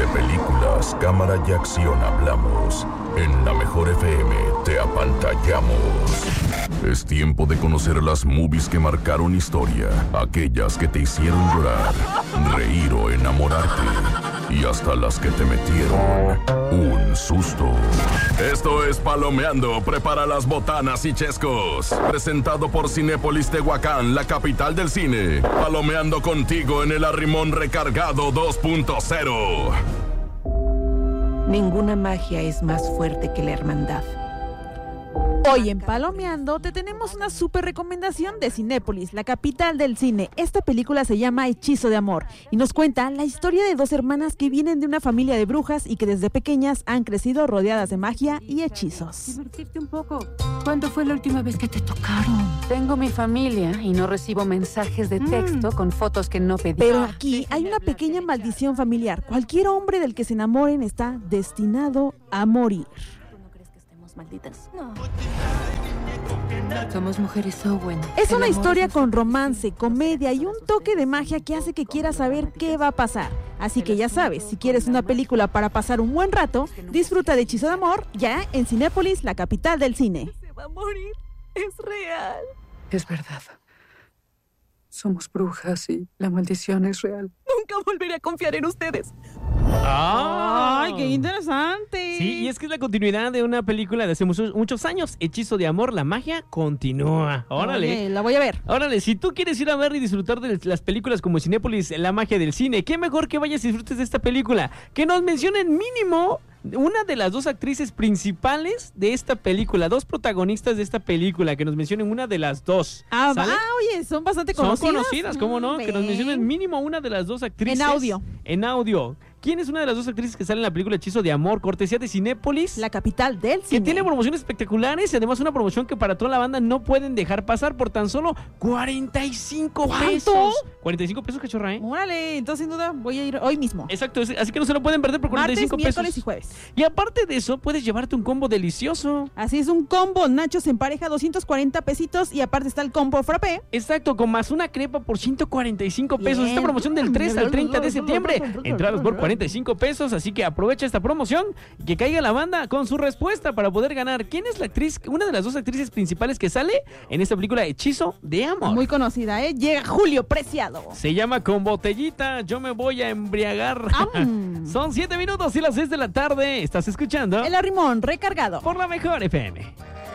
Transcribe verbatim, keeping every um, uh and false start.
De películas, cámara y acción hablamos. En La Mejor F M te apantallamos. Es tiempo de conocer las movies que marcaron historia. Aquellas que te hicieron llorar, reír o enamorarte. Y hasta las que te metieron un susto. Esto es Palomeando. Prepara las botanas y chescos. Presentado por Cinépolis Tehuacán, la capital del cine. Palomeando contigo en el Arrimón Recargado dos punto cero. Ninguna magia es más fuerte que la hermandad. Hoy en Palomeando te tenemos una súper recomendación de Cinépolis, la capital del cine. Esta película se llama Hechizo de Amor y nos cuenta la historia de dos hermanas que vienen de una familia de brujas y que desde pequeñas han crecido rodeadas de magia y hechizos. Divertirte un poco. ¿Cuándo fue la última vez que te tocaron? Tengo mi familia y no recibo mensajes de texto mm. con fotos que no pedí. Pero aquí hay una pequeña maldición familiar. Cualquier hombre del que se enamoren está destinado a morir. Malditas. No. Somos mujeres Owen. Es una historia con romance, comedia y un toque de magia que hace que quieras saber qué va a pasar. Así que ya sabes, si quieres una película para pasar un buen rato, disfruta de Hechizo de Amor ya en Cinépolis, la capital del cine. Se va a morir. Es real. Es verdad. Somos brujas y la maldición es real. Nunca volveré a confiar en ustedes. ¡Ah! ¡Ay, qué interesante! Sí, y es que es la continuidad de una película de hace muchos, muchos años, Hechizo de Amor, la magia continúa. Órale. Oye, la voy a ver. Órale, si tú quieres ir a ver y disfrutar de las películas como Cinépolis, la magia del cine, qué mejor que vayas y disfrutes de esta película. Que nos mencionen mínimo una de las dos actrices principales de esta película, dos protagonistas de esta película, que nos mencionen una de las dos. Ah, ah oye, son bastante conocidas. Son conocidas, ¿cómo no? Mm, que nos mencionen mínimo una de las dos actrices. En audio. En audio. ¿Quién es una de las dos actrices que sale en la película Hechizo de Amor? Cortesía de Cinépolis. La capital del cine. Que tiene promociones espectaculares y además una promoción que para toda la banda no pueden dejar pasar por tan solo cuarenta y cinco pesos. ¿Cuánto? cuarenta y cinco pesos, cachorra, ¿eh? Órale, entonces sin duda voy a ir hoy mismo. Exacto, así que no se lo pueden perder por cuarenta y cinco Martes, pesos. miércoles y jueves. Y aparte de eso, puedes llevarte un combo delicioso. Así es, un combo nachos en pareja, doscientos cuarenta pesitos y aparte está el combo frappé. Exacto, con más una crepa por ciento cuarenta y cinco pesos. Bien. Esta promoción del tres al treinta de septiembre. Entradas por cuarenta y cinco pesos, así que aprovecha esta promoción y que caiga la banda con su respuesta para poder ganar. ¿Quién es la actriz, una de las dos actrices principales que sale en esta película Hechizo de Amor? Muy conocida, ¿eh? Llega Julio Preciado. Se llama Con Botellita, yo me voy a embriagar. Um. Son siete minutos y las seis de la tarde. Estás escuchando El Arrimón Recargado por La Mejor F M.